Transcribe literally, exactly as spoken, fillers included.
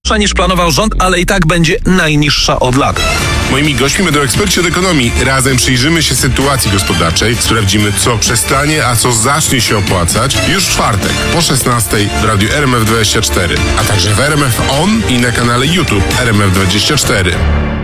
wyższa niż planował rząd, ale i tak będzie najniższa od lat. Moimi gośćmi będą eksperci od ekonomii. Razem przyjrzymy się sytuacji gospodarczej, sprawdzimy, co przestanie, a co zacznie się opłacać już w czwartek po szesnastej w radiu R M F dwadzieścia cztery, a także w R M F On i na kanale YouTube R M F dwadzieścia cztery.